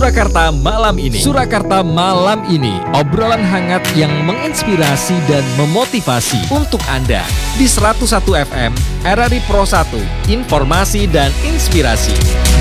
Surakarta malam ini. Surakarta malam ini, obrolan hangat yang menginspirasi dan memotivasi untuk Anda di 101 FM RRI Pro 1, informasi dan inspirasi.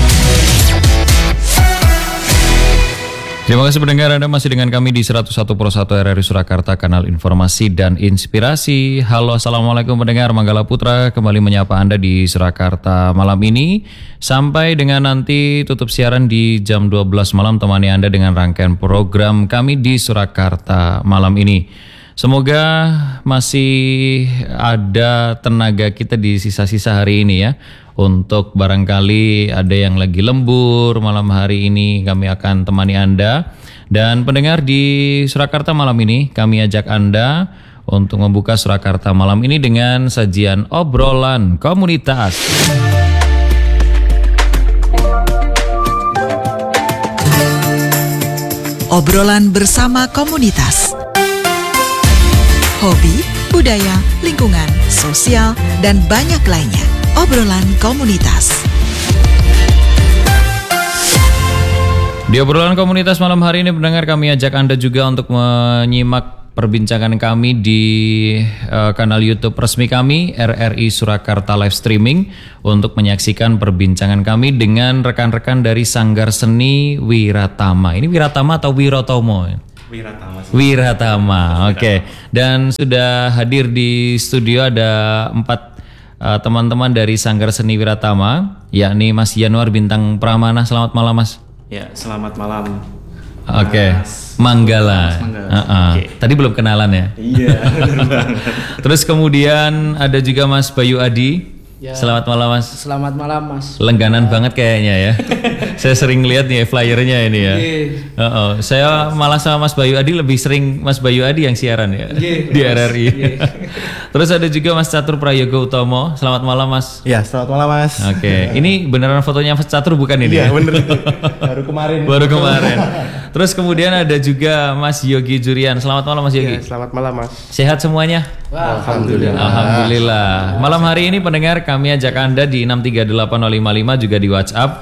Terima kasih pendengar, Anda masih dengan kami di 101 Pro 1 RRI Surakarta, kanal informasi dan inspirasi. Halo, assalamualaikum pendengar, Manggala Putra kembali menyapa Anda di Surakarta malam ini. Sampai dengan nanti tutup siaran di jam 12 malam, temani Anda dengan rangkaian program kami di Surakarta malam ini. Semoga masih ada tenaga kita di sisa-sisa hari ini ya. Untuk barangkali ada yang lagi lembur malam hari ini, kami akan temani Anda. Dan pendengar di Surakarta malam ini, kami ajak Anda untuk membuka Surakarta malam ini dengan sajian obrolan komunitas. Obrolan bersama komunitas. Hobi, budaya, lingkungan, sosial, dan banyak lainnya. Obrolan komunitas. Di obrolan komunitas malam hari ini, pendengar, kami ajak Anda juga untuk menyimak perbincangan kami di kanal YouTube resmi kami RRI Surakarta Live Streaming untuk menyaksikan perbincangan kami dengan rekan-rekan dari Sanggar Seni Wiratama. Ini Wiratama atau Wirotomo? Wiratama, oke. Dan sudah hadir di studio ada 4 teman-teman dari Sanggar Seni Wiratama, yakni Mas Januar Bintang Pramana. Selamat malam, Mas. Ya, selamat malam. Oke, Manggala. Okay. Tadi belum kenalan ya? Iya, benar banget. Terus kemudian ada juga Mas Bayu Adi. Ya, selamat malam, Mas. Selamat malam, Mas. Lengganan banget kayaknya ya. Saya sering lihat nih flyernya ini ya. Saya malah sama Mas Bayu Adi lebih sering Mas Bayu Adi yang siaran ya di RRI. Terus ada juga Mas Catur Prayoga Utomo. Selamat malam, Mas. Ya, selamat malam, Mas. Oke, ini beneran fotonya Mas Catur bukan ini? Iya, ya? bener. Baru kemarin. Terus kemudian ada juga Mas Yogi Jurian. Selamat malam, Mas Yogi. Ya, selamat malam, Mas. Sehat semuanya? Alhamdulillah. Alhamdulillah. Malam hari ini pendengar, kami ajak Anda di 6380555, juga di WhatsApp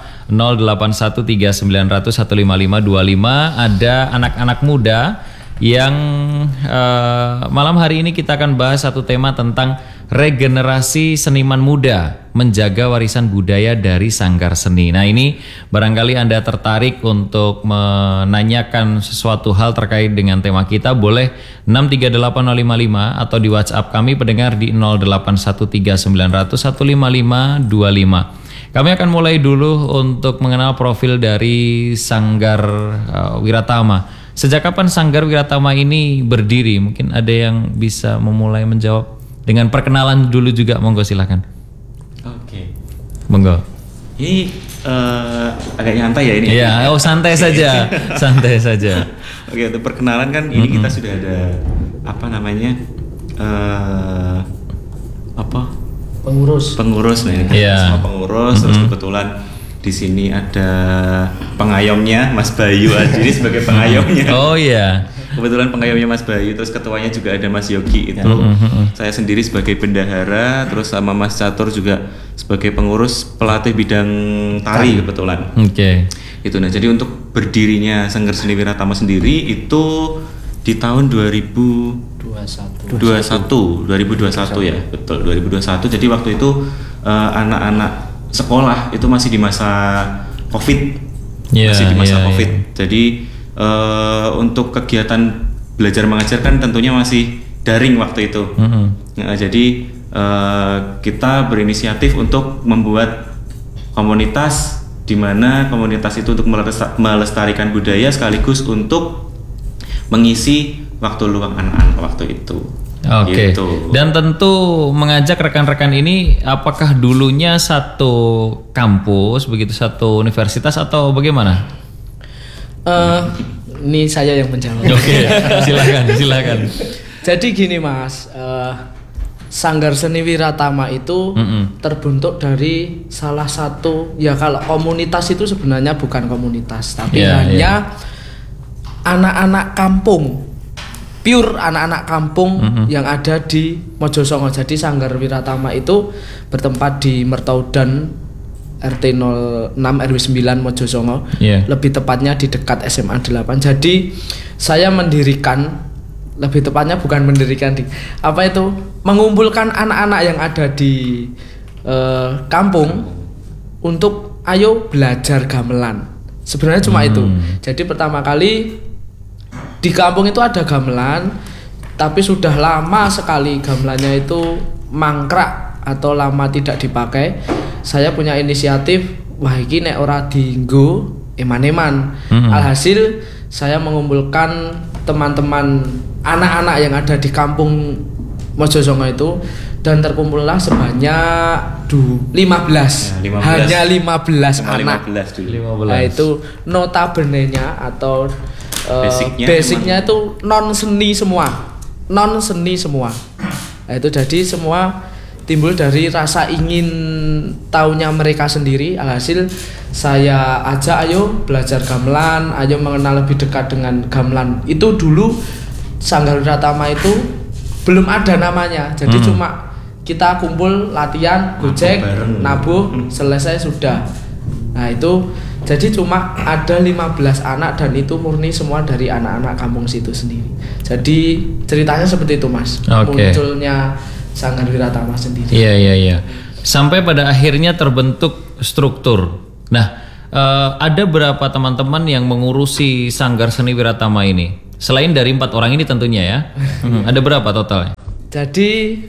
081390155525. Ada anak-anak muda yang malam hari ini kita akan bahas satu tema tentang regenerasi seniman muda, menjaga warisan budaya dari Sanggar Seni. Nah, ini barangkali Anda tertarik untuk menanyakan sesuatu hal terkait dengan tema kita, boleh 6380555 atau di WhatsApp kami pendengar di 081390155525. Kami akan mulai dulu untuk mengenal profil dari Sanggar Wiratama. Sejak kapan Sanggar Wiratama ini berdiri? Mungkin ada yang bisa memulai menjawab dengan perkenalan dulu juga, monggo silakan. Oke. Monggo. Ini agak nyantai ya ini. Iya, santai saja, santai saja. Oke, untuk perkenalan kan ini kita sudah ada pengurus nih. Iya. Semua pengurus. Terus kebetulan di sini ada pengayomnya Mas Bayu Adi sebagai pengayomnya. Oh iya. Kebetulan pengayomnya Mas Bayu, terus ketuanya juga ada Mas Yogi itu. Saya sendiri sebagai bendahara, terus sama Mas Catur juga sebagai pengurus pelatih bidang tari kebetulan. Oke. Itu nah, jadi untuk berdirinya Sanggar Seni Wiratama sendiri itu di tahun 2021 ya. Betul, 2021. Jadi waktu itu anak-anak sekolah itu masih di masa Covid. Masih di masa Covid. Jadi untuk kegiatan belajar mengajar kan tentunya masih daring waktu itu. Nah, jadi kita berinisiatif untuk membuat komunitas, di mana komunitas itu untuk melestarikan budaya sekaligus untuk mengisi waktu luang anak-anak waktu itu. Oke. Gitu. Dan tentu mengajak rekan-rekan ini, apakah dulunya satu kampus, begitu satu universitas atau bagaimana? Ini saya yang menjawab. Oke, silakan. Jadi gini, Mas, Sanggar Seni Wiratama itu terbentuk dari salah satu, ya kalau komunitas itu sebenarnya bukan komunitas, tapi hanya anak-anak kampung, pure anak-anak kampung yang ada di Mojosongo. Jadi Sanggar Wiratama itu bertempat di Mertaudan RT 06 RW 9 Mojosongo. Lebih tepatnya di dekat SMA 8. Jadi saya lebih tepatnya bukan mendirikan mengumpulkan anak-anak yang ada di kampung untuk ayo belajar gamelan. Sebenarnya cuma itu. Jadi pertama kali di kampung itu ada gamelan, tapi sudah lama sekali gamelannya itu mangkrak atau lama tidak dipakai. Saya punya inisiatif, wah iki nek ora dienggo eman-eman. Alhasil saya mengumpulkan teman-teman anak-anak yang ada di kampung Mojosongo itu, dan terkumpullah sebanyak 15. Hanya 15 anak. 15 dulu. Nah itu notabene-nya atau basicnya itu non seni semua. Nah itu jadi semua timbul dari rasa ingin tahunya mereka sendiri. Alhasil saya ajak ayo belajar gamelan, ayo mengenal lebih dekat dengan gamelan. Itu dulu Sanggar Wiratama itu belum ada namanya. Jadi cuma kita kumpul latihan, gojek, nabuh, selesai sudah. Nah itu jadi cuma ada 15 anak dan itu murni semua dari anak-anak kampung situ sendiri. Jadi ceritanya seperti itu Mas. Munculnya Sanggar Wiratama sendiri. Iya. Sampai pada akhirnya terbentuk struktur. Nah, ada berapa teman-teman yang mengurusi Sanggar Seni Wiratama ini? Selain dari 4 orang ini tentunya ya. Ada berapa totalnya? Jadi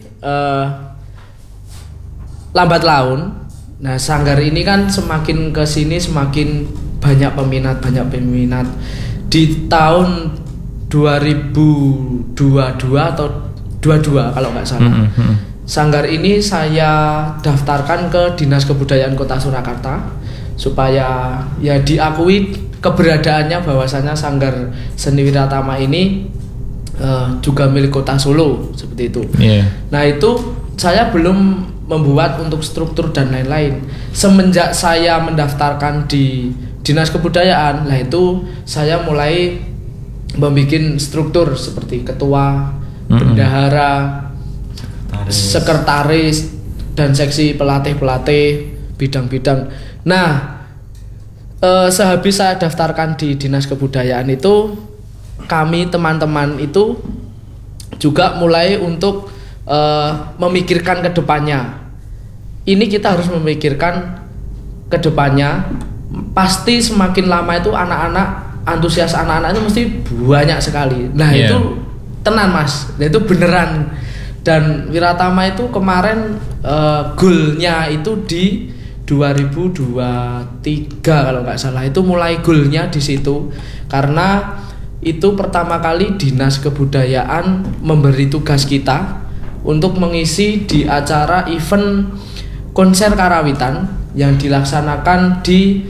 lambat laun. Nah, sanggar ini kan semakin ke sini semakin banyak peminat. Di tahun 2022 atau 22 kalau nggak salah. Sanggar ini saya daftarkan ke Dinas Kebudayaan Kota Surakarta supaya ya diakui keberadaannya bahwasanya Sanggar Seni Wiratama ini juga milik Kota Solo seperti itu. Nah itu saya belum membuat untuk struktur dan lain-lain. Semenjak saya mendaftarkan di Dinas Kebudayaan, lah itu saya mulai membuat struktur seperti ketua, bendahara, sekretaris, dan seksi pelatih-pelatih bidang-bidang. Nah, sehabis saya daftarkan di Dinas Kebudayaan itu, kami teman-teman itu juga mulai untuk memikirkan ke depannya. Ini kita harus memikirkan ke depannya. Pasti semakin lama itu anak-anak, antusias anak-anak itu mesti banyak sekali. Nah itu tenan Mas, nah, itu beneran. Dan Wiratama itu kemarin goalnya itu di 2023 kalau nggak salah, itu mulai goalnya di situ. Karena itu pertama kali Dinas Kebudayaan memberi tugas kita untuk mengisi di acara event konser karawitan yang dilaksanakan di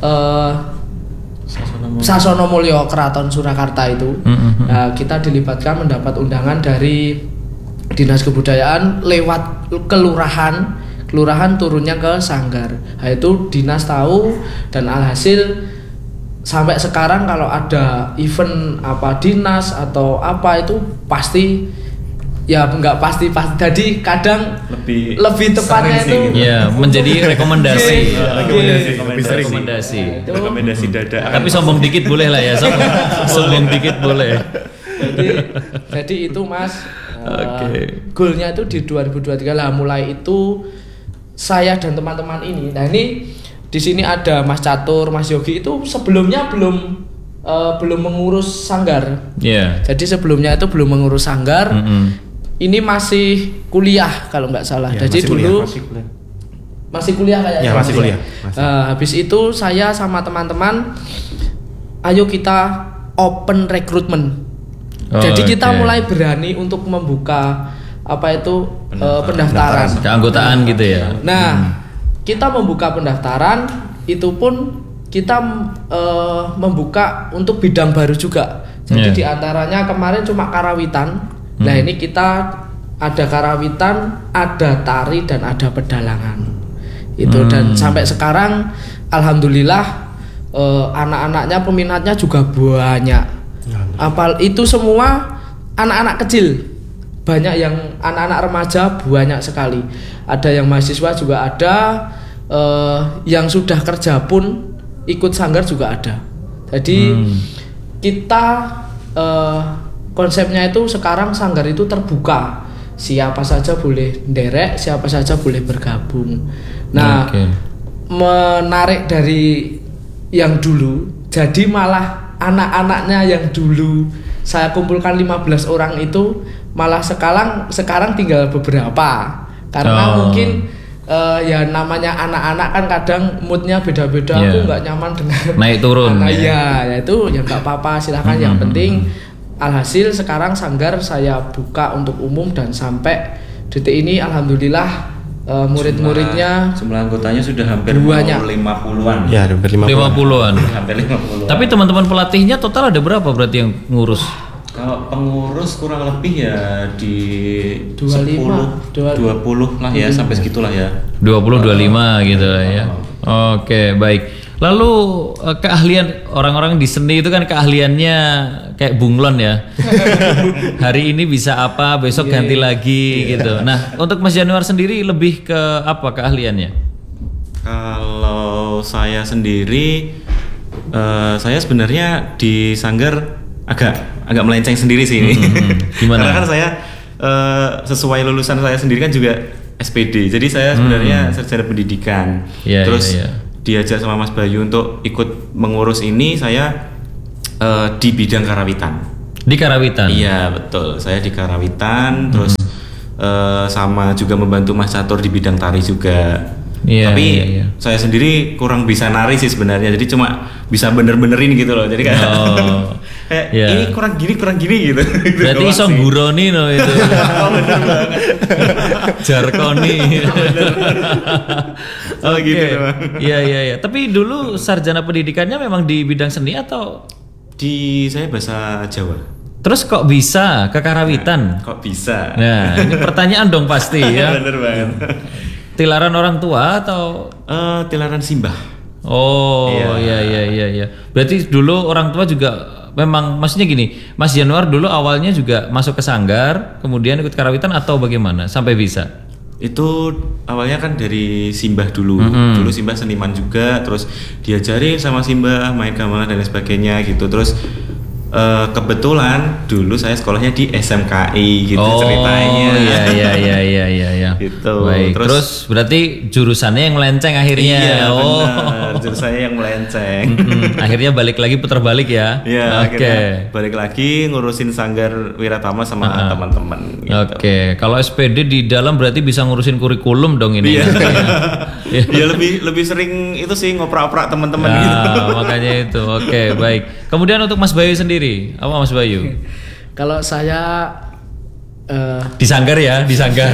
Sasono Mulyo Keraton Surakarta itu. Nah, kita dilibatkan mendapat undangan dari Dinas Kebudayaan lewat kelurahan turunnya ke Sanggar. Nah, itu dinas tahu, dan alhasil sampai sekarang kalau ada event apa dinas atau apa itu pasti ya nggak pasti jadi kadang lebih tepatnya itu ya menjadi rekomendasi. Rekomendasi dada. Tapi sombong dikit boleh lah ya, sombong dikit boleh. Jadi itu Mas. Goalnya itu di 2023 lah. Mulai itu saya dan teman-teman ini. Nah ini di sini ada Mas Catur, Mas Yogi itu sebelumnya belum mengurus Sanggar. Jadi sebelumnya itu belum mengurus Sanggar. Ini masih kuliah kalau nggak salah. Jadi dulu masih kuliah kayaknya. Masih kuliah. Habis itu saya sama teman-teman, ayo kita open recruitment. Jadi kita mulai berani untuk membuka apa itu pendaftaran. Keanggotaan gitu ya. Nah, kita membuka pendaftaran itu pun kita membuka untuk bidang baru juga. Jadi diantaranya kemarin cuma karawitan. Nah ini kita ada karawitan, ada tari, dan ada pedalangan. Itu dan sampai sekarang alhamdulillah anak-anaknya peminatnya juga banyak. Apal itu semua anak-anak kecil. Banyak yang anak-anak remaja banyak sekali. Ada yang mahasiswa juga ada. yang sudah kerja pun ikut sanggar juga ada. Jadi kita konsepnya itu sekarang sanggar itu terbuka, siapa saja boleh nderek, siapa saja boleh bergabung. Nah, menarik dari yang dulu, jadi malah anak-anaknya yang dulu saya kumpulkan 15 orang itu malah sekarang tinggal beberapa, karena mungkin ya namanya anak-anak kan kadang moodnya beda-beda. Aku nggak nyaman dengan naik turun ya itu ya nggak apa-apa, silakan. Yang penting alhasil sekarang sanggar saya buka untuk umum dan sampai detik ini alhamdulillah murid-muridnya jumlah anggotanya sudah hampir 50-an. Ya, hampir 50-an. Hampir 50-an. Tapi teman-teman pelatihnya total ada berapa berarti yang ngurus? Kalau pengurus kurang lebih ya di 25, 20 lah ya, sampai segitulah ya. 20-25 gitu lah ya. Oke, baik. Lalu keahlian orang-orang di seni itu kan keahliannya kayak bunglon ya. Hari ini bisa apa, besok ganti lagi gitu. Nah, untuk Mas Januar sendiri lebih ke apa keahliannya? Kalau saya sendiri, saya sebenarnya di sanggar agak melenceng sendiri sih ini. Gimana? Karena kan saya sesuai lulusan saya sendiri kan juga SPD. Jadi saya sebenarnya sarjana pendidikan. Terus diajak sama Mas Bayu untuk ikut mengurus ini, saya di bidang karawitan. Di karawitan? Iya betul, saya di karawitan. Terus sama juga membantu Mas Catur di bidang tari juga. Tapi saya sendiri kurang bisa nari sih sebenarnya, jadi cuma bisa bener-benerin gitu loh. Jadi kayak ini kurang gini gitu. Berarti iso guroni no itu. Bener banget. Jarkoni. Gitu doang. Iya. Tapi dulu sarjana pendidikannya memang di bidang seni atau di saya bahasa Jawa. Terus kok bisa ke karawitan? Kok bisa? Nah, ini pertanyaan dong pasti ya. Bener banget. Tilaran orang tua atau tilaran simbah? Oh iya. Berarti dulu orang tua juga memang, maksudnya gini, Mas Januar dulu awalnya juga masuk ke sanggar, kemudian ikut karawitan atau bagaimana sampai bisa? Itu awalnya kan dari simbah dulu. Dulu simbah seniman juga, terus diajarin sama simbah main gamelan dan lain sebagainya gitu. Terus kebetulan dulu saya sekolahnya di SMKI gitu ceritanya. Iya. Gitu. Baik. Terus berarti jurusannya yang melenceng akhirnya. Iya, benar. Jurusannya yang melenceng. Akhirnya balik lagi putar balik ya. Iya, akhirnya balik lagi ngurusin sanggar Wiratama sama teman-teman gitu. Oke. Kalau SPD di dalam berarti bisa ngurusin kurikulum dong ini. Iya. Ya lebih sering itu sih ngoprak-oprak teman-teman gitu. Makanya itu. Oke, baik. Kemudian untuk Mas Bayu sendiri, apa Mas Bayu? Kalau saya di sanggar ya, di sanggar.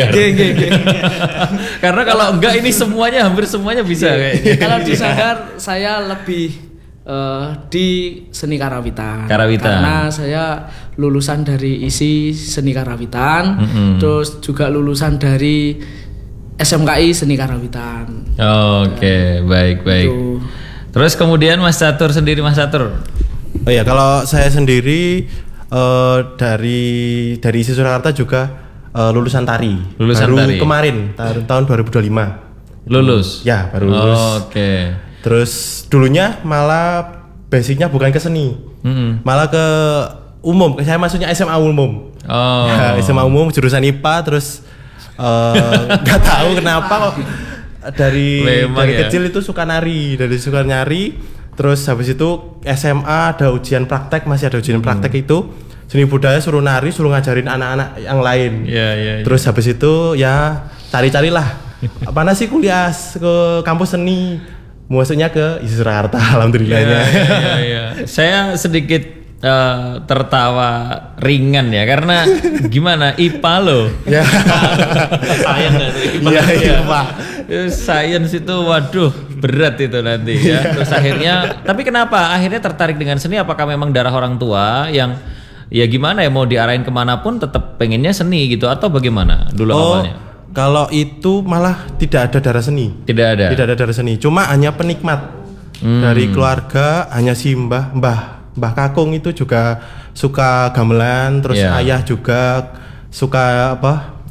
Karena kalau enggak ini hampir semuanya bisa kayaknya. Kalau di sanggar saya lebih di seni karawitan. Karena saya lulusan dari isi seni karawitan, terus juga lulusan dari SMKI seni karawitan. Oke, baik. Gitu. Terus kemudian Mas Catur sendiri, Mas Catur. Oh ya, kalau saya sendiri dari isi Surakarta juga lulusan tari. Baru kemarin tahun 2025. Lulus? Ya, baru lulus. Oke. Terus dulunya malah basicnya bukan ke seni, malah ke umum. Saya maksudnya SMA umum. SMA umum jurusan IPA. Terus nggak tahu kenapa kok dari kecil itu suka nari, terus habis itu SMA ada ujian praktek, masih ada ujian praktek itu seni budaya, suruh nari, suruh ngajarin anak-anak yang lain. Terus habis itu ya cari-carilah mana sih kuliah ke kampus seni, maksudnya ke ISI Surakarta. Alhamdulillahnya. Saya sedikit tertawa ringan ya, karena gimana IPA loh. Sains itu waduh berat itu nanti ya. Terus akhirnya, tapi kenapa akhirnya tertarik dengan seni? Apakah memang darah orang tua yang ya gimana ya, mau diarahin kemanapun tetap pengennya seni gitu, atau bagaimana dulu awalnya? Kalau itu malah tidak ada darah seni. Tidak ada darah seni, cuma hanya penikmat dari keluarga, hanya si Mbah Kakung itu juga suka gamelan, terus ayah juga suka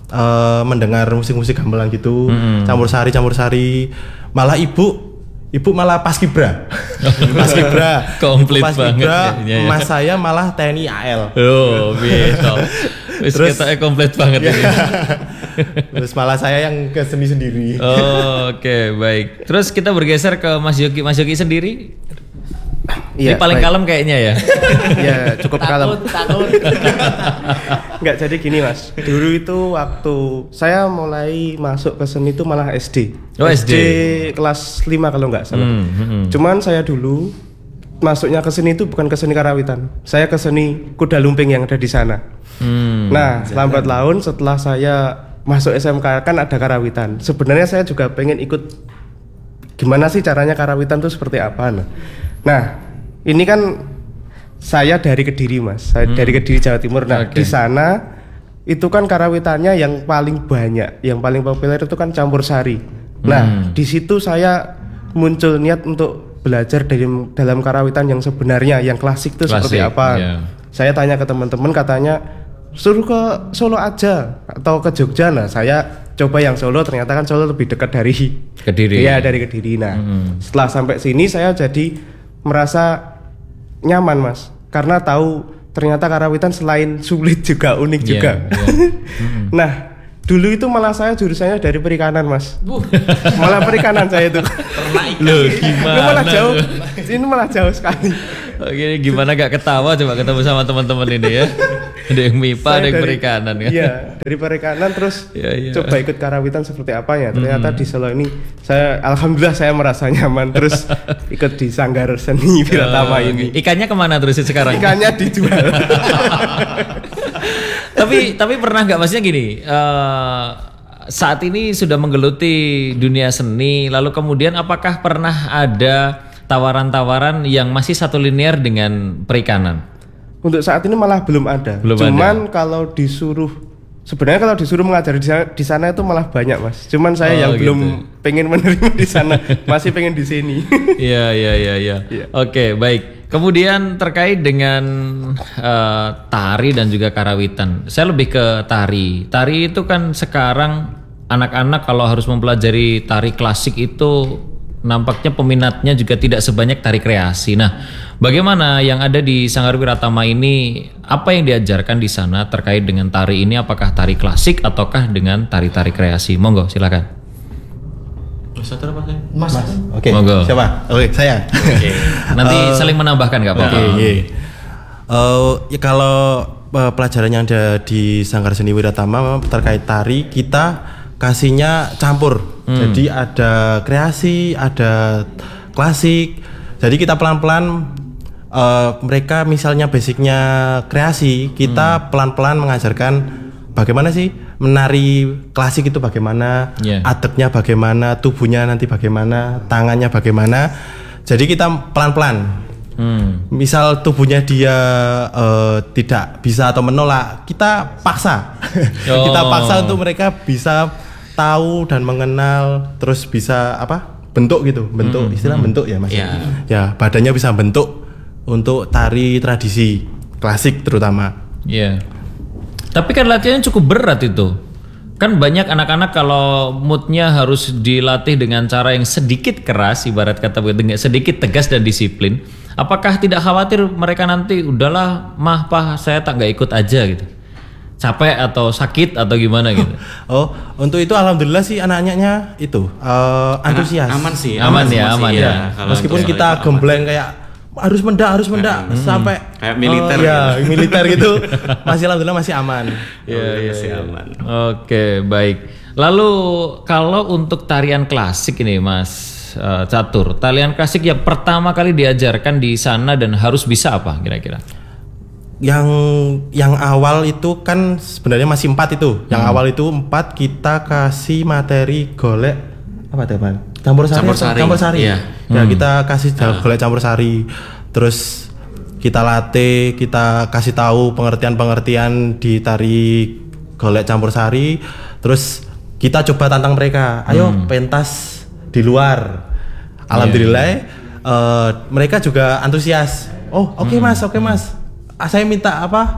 mendengar musik-musik gamelan gitu, campur sari. Malah ibu malah paskibra. Paskibra. Komplit banget. Mas saya malah TNI AL. Oh, gitu. Terus kita komplit banget ini. Terus malah saya yang ke seni sendiri. Oh, oke, baik. Terus kita bergeser ke Mas Yogi. Mas Yogi sendiri? Ini paling kalem kayaknya ya. Ya, cukup kalem. Takut. Enggak, jadi gini Mas. Dulu itu waktu saya mulai masuk ke seni itu malah SD. Oh, SD kelas 5 kalau enggak salah. Cuman saya dulu masuknya ke seni itu bukan ke seni karawitan. Saya ke seni kuda lumping yang ada di sana. Nah, lambat laun setelah saya masuk SMK kan ada karawitan. Sebenarnya saya juga pengen ikut gimana sih caranya karawitan itu seperti apa. Nah, ini kan saya dari Kediri Mas, saya dari Kediri Jawa Timur. Nah, di sana itu kan karawitannya yang paling banyak, yang paling populer itu kan campur sari. Nah, di situ saya muncul niat untuk belajar dalam karawitan yang sebenarnya, yang klasik itu seperti apa. Saya tanya ke teman-teman, katanya suruh ke Solo aja atau ke Jogja. Nah, saya coba yang Solo, ternyata kan Solo lebih dekat dari Kediri. Iya, dari Kediri. Nah, setelah sampai sini saya jadi merasa nyaman Mas, karena tahu ternyata karawitan selain sulit juga unik juga. Nah, dulu itu malah saya jurusannya dari perikanan Mas. Malah perikanan saya itu. Loh, gimana? Ini malah jauh sekali. Oke, gimana gak ketawa coba ketemu sama teman-teman ini ya? Ada yang MIPA, ada yang perikanan kan? Iya, dari perikanan terus coba ikut karawitan seperti apa ya. Ternyata di Solo ini alhamdulillah saya merasa nyaman, terus ikut di Sanggar Seni Wiratama ini. Ikannya kemana terus sekarang? Ikannya dijual. tapi pernah nggak, maksudnya gini, saat ini sudah menggeluti dunia seni, lalu kemudian apakah pernah ada tawaran-tawaran yang masih satu linear dengan perikanan? Untuk saat ini malah belum ada. Cuman kalau disuruh mengajar di sana itu malah banyak Mas. Cuman saya yang belum pengen menerima di sana, masih pengen di sini. Iya. Oke, baik. Kemudian terkait dengan tari dan juga karawitan, saya lebih ke tari. Tari itu kan sekarang anak-anak kalau harus mempelajari tari klasik itu nampaknya peminatnya juga tidak sebanyak tari kreasi. Nah, bagaimana yang ada di Sanggar Wiratama ini? Apa yang diajarkan di sana terkait dengan tari ini? Apakah tari klasik ataukah dengan tari-tari kreasi? Monggo, silakan. Mas. Oke. Monggo. Siapa? Oke, saya. Nanti saling menambahkan nggak apa-apa. Ya kalau pelajaran yang ada di Sanggar Seni Wiratama terkait tari, kita kasihnya campur. Jadi ada kreasi, ada klasik. Jadi kita pelan-pelan mereka misalnya basicnya kreasi, kita pelan-pelan mengajarkan bagaimana sih menari klasik itu bagaimana, adabnya bagaimana, tubuhnya nanti bagaimana, tangannya bagaimana. Jadi kita pelan-pelan. Misal tubuhnya dia tidak bisa atau menolak, kita paksa. Kita paksa untuk mereka bisa tahu dan mengenal, terus bisa bentuk gitu, istilah bentuk ya Mas. Ya, badannya bisa bentuk untuk tari tradisi klasik terutama. Tapi kan latihannya cukup berat itu. Kan banyak anak-anak kalau moodnya harus dilatih dengan cara yang sedikit keras, ibarat kata sedikit tegas dan disiplin. Apakah tidak khawatir mereka nanti udahlah Pak, saya nggak ikut aja gitu? Capek atau sakit atau gimana gitu? Oh, untuk itu alhamdulillah sih anak-anaknya itu antusias. Aman ya. Meskipun kita gembleng kayak harus mendak sampai kayak militer militer gitu, masih alhamdulillah masih aman. Masih aman. Oke, baik. Lalu kalau untuk tarian klasik ini Mas Catur, tarian klasik yang pertama kali diajarkan di sana dan harus bisa apa kira-kira? Yang awal itu kan sebenarnya masih 4 itu. Yang awal itu 4 kita kasih materi golek apa teman? Campur sari. Ya, kita kasih golek campur sari. Terus kita latih, kita kasih tahu pengertian di tari golek campur sari. Terus kita coba tantang mereka. Ayo pentas di luar. Alhamdulillah mereka juga antusias. Oh, oke Mas. Saya minta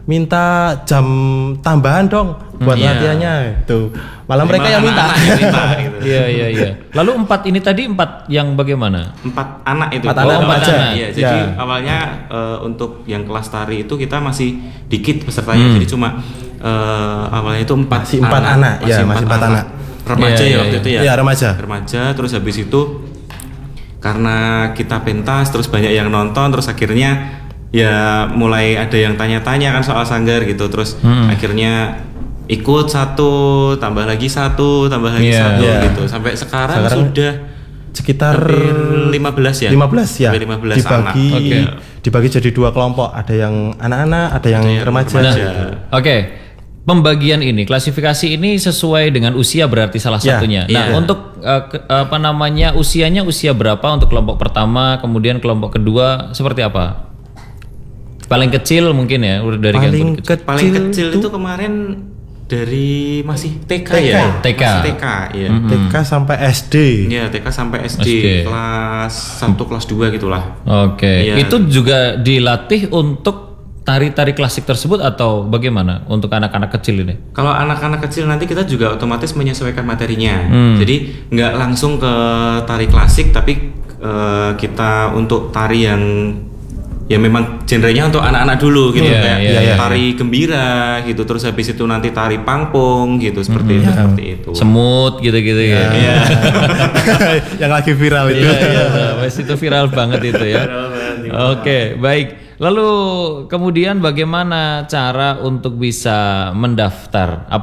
minta jam tambahan dong buat latihannya itu. Malah mereka yang minta. Gitu. Iya. Lalu 4 ini tadi 4 yang bagaimana? 4 anak itu. 4 anak remaja. aja. Iya, jadi awalnya untuk yang kelas tari itu kita masih dikit pesertanya. Jadi cuma awalnya itu 4 anak. Masih 4 anak. Remaja waktu itu ya. Iya, remaja. Remaja, terus habis itu karena kita pentas terus banyak yang nonton, terus akhirnya ya mulai ada yang tanya-tanya kan soal sanggar gitu, terus akhirnya ikut 1, tambah lagi 1 gitu, sampai sekarang sudah sekitar 15 ya. 15 ya. 15 dibagi jadi 2 kelompok, ada yang anak-anak, ada yang remaja. Oke. Pembagian ini, klasifikasi ini sesuai dengan usia berarti salah satunya. Nah, untuk usianya usia berapa untuk kelompok pertama, kemudian kelompok kedua seperti apa? Paling kecil mungkin ya, udah dari paling kecil itu kemarin dari masih TK ya. TK. Masih TK, ya. TK sampai SD. Iya, TK sampai SD. Kelas 1 kelas 2 gitulah. Oke. Itu juga dilatih untuk tari-tari klasik tersebut atau bagaimana untuk anak-anak kecil ini? Kalau anak-anak kecil nanti kita juga otomatis menyesuaikan materinya. Jadi nggak langsung ke tari klasik, tapi kita untuk tari yang ya memang genrenya untuk anak-anak dulu gitu, kayak tari gembira gitu, terus habis itu nanti tari pangpung gitu, seperti itu. Semut gitu-gitu ya. Yang lagi viral itu. Itu viral banget itu ya. Oke, baik. Lalu kemudian bagaimana cara untuk bisa mendaftar?